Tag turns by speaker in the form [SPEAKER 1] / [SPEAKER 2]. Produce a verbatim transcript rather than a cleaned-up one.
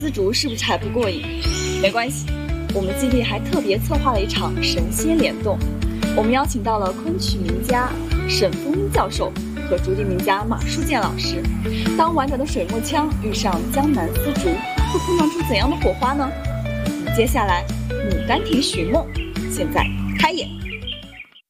[SPEAKER 1] 丝竹是不是还不过瘾？没关系，我们基地还特别策划了一场神仙联动，我们邀请到了昆曲名家沈风英教授和竹笛名家马树健老师。当婉转的水墨腔遇上江南丝竹，会碰撞出怎样的火花呢？接下来《牡丹亭寻梦》现在开演。